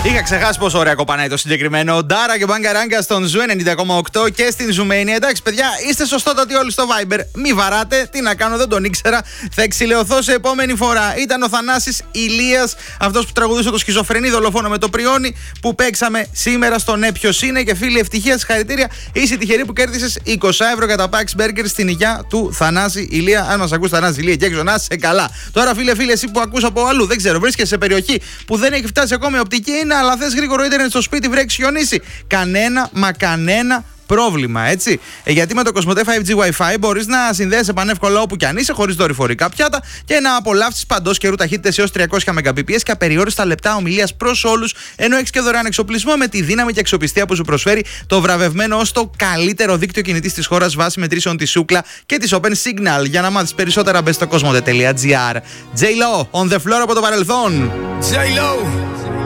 Είχα ξεχάσει πόσο ωραία κοπανάει το συγκεκριμένο. Ντάρα και Μπαγκαράγκα στον Ζου 90,8 και στην Ζουμania. Εντάξει, παιδιά, είστε σωστότατοι όλοι στο Viber. Μη βαράτε, τι να κάνω, δεν τον ήξερα. Θα εξηλαιωθώ σε επόμενη φορά. Ήταν ο Θανάσης Ηλίας, αυτός που τραγουδούσε το σχιζοφρενή δολοφόνο με το πριόνι, που παίξαμε σήμερα στο Ναι Ποιος Είναι. Και φίλοι, ευτυχία, συγχαρητήρια. Είσαι τυχερή που κέρδισες 20 ευρώ για τα Pax Burger στην υγεία του Θανάση Ηλία. Αν μας ακούς, Θανάση Ηλία, και έξω να είσαι καλά. Τώρα, φίλε, εσύ που ακούς από αλλού, δεν ξέρω, βρίσκεσαι σε περιοχή που δεν έχει φτάσει ακόμη οπτική, αλλά θες γρήγορο ίντερνετ στο σπίτι, βρέξει, χιονίσει. Κανένα πρόβλημα, έτσι. Γιατί με το Κοσμοτέ 5G Wi-Fi μπορείς να συνδέεσαι πανεύκολα όπου κι αν είσαι, χωρίς δορυφορικά πιάτα, και να απολαύσεις παντός καιρού ταχύτητες έως 300 Mbps και απεριόριστα λεπτά ομιλίας προς όλους, ενώ έχεις και δωρεάν εξοπλισμό με τη δύναμη και αξιοπιστία που σου προσφέρει το βραβευμένο ως το καλύτερο δίκτυο κινητής της χώρας βάσει μετρήσεων της Ookla και της Open Signal. Για να μάθεις περισσότερα, μπες στο cosmote.gr. J-Lo, on the floor από το παρελθόν. J-Lo.